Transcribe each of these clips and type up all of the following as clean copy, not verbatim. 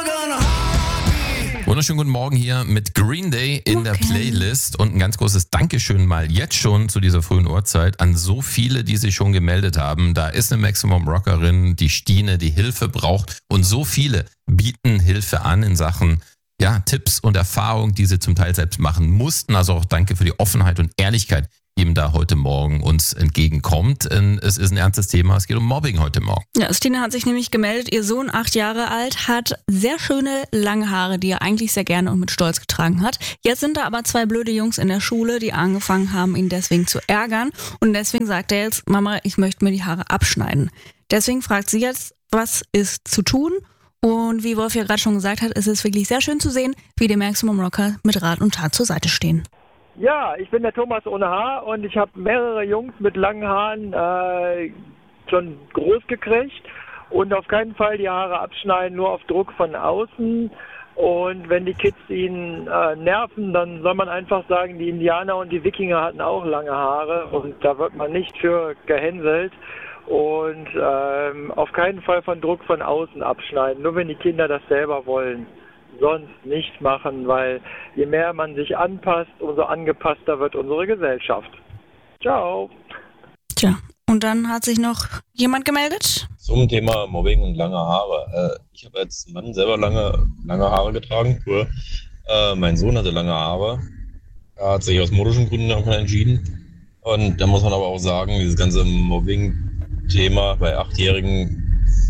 Wunderschönen guten Morgen hier mit Green Day in der Playlist und ein ganz großes Dankeschön mal jetzt schon zu dieser frühen Uhrzeit an so viele, die sich schon gemeldet haben. Da ist eine Maximum Rockerin, die Stine, die Hilfe braucht und so viele bieten Hilfe an in Sachen Tipps und Erfahrungen, die sie zum Teil selbst machen mussten. Also auch danke für die Offenheit und Ehrlichkeit, die ihm da heute Morgen uns entgegenkommt. Es ist ein ernstes Thema, es geht um Mobbing heute Morgen. Ja, Stine hat sich nämlich gemeldet, ihr Sohn, 8 Jahre alt, hat sehr schöne lange Haare, die er eigentlich sehr gerne und mit Stolz getragen hat. Jetzt sind da aber 2 blöde Jungs in der Schule, die angefangen haben, ihn deswegen zu ärgern. Und deswegen sagt er jetzt, Mama, ich möchte mir die Haare abschneiden. Deswegen fragt sie jetzt, was ist zu tun? Und wie Wolf ja gerade schon gesagt hat, ist es wirklich sehr schön zu sehen, wie die Maximum Rocker mit Rat und Tat zur Seite stehen. Ja, ich bin der Thomas ohne Haar und ich habe mehrere Jungs mit langen Haaren schon groß gekriegt und auf keinen Fall die Haare abschneiden, nur auf Druck von außen. Und wenn die Kids ihn nerven, dann soll man einfach sagen, die Indianer und die Wikinger hatten auch lange Haare und da wird man nicht für gehänselt. Und auf keinen Fall von Druck von außen abschneiden, nur wenn die Kinder das selber wollen. Sonst nicht machen, weil je mehr man sich anpasst, umso angepasster wird unsere Gesellschaft. Ciao. Tja, und dann hat sich noch jemand gemeldet? Zum Thema Mobbing und lange Haare. Ich habe als Mann selber lange Haare getragen. Früher. Mein Sohn hatte lange Haare. Er hat sich aus modischen Gründen irgendwann entschieden. Und da muss man aber auch sagen, dieses ganze Mobbing-Thema bei 8-Jährigen,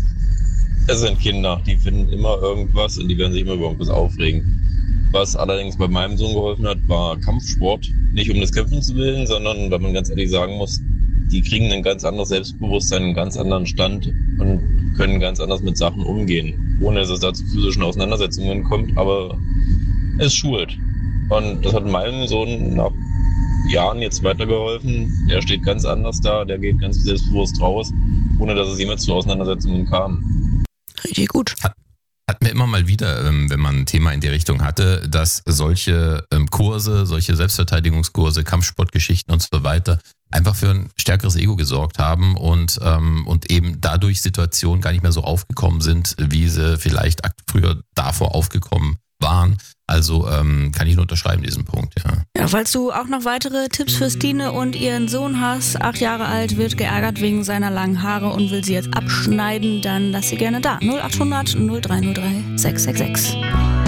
es sind Kinder, die finden immer irgendwas und die werden sich immer über irgendwas aufregen. Was allerdings bei meinem Sohn geholfen hat, war Kampfsport. Nicht um des Kämpfens willen, sondern weil man ganz ehrlich sagen muss, die kriegen ein ganz anderes Selbstbewusstsein, einen ganz anderen Stand und können ganz anders mit Sachen umgehen. Ohne dass es da zu physischen Auseinandersetzungen kommt, aber es schult. Und das hat meinem Sohn nach Jahren jetzt weitergeholfen. Der steht ganz anders da, der geht ganz selbstbewusst raus, ohne dass es jemals zu Auseinandersetzungen kam. Richtig gut. Hatten wir immer mal wieder, wenn man ein Thema in die Richtung hatte, dass solche Kurse, solche Selbstverteidigungskurse, Kampfsportgeschichten und so weiter einfach für ein stärkeres Ego gesorgt haben und eben dadurch Situationen gar nicht mehr so aufgekommen sind, wie sie vielleicht früher davor aufgekommen waren. Also kann ich nur unterschreiben, diesen Punkt, ja. Ja, falls du auch noch weitere Tipps für Stine und ihren Sohn hast, 8 Jahre alt, wird geärgert wegen seiner langen Haare und will sie jetzt abschneiden, dann lass sie gerne da. 0800 0303 666.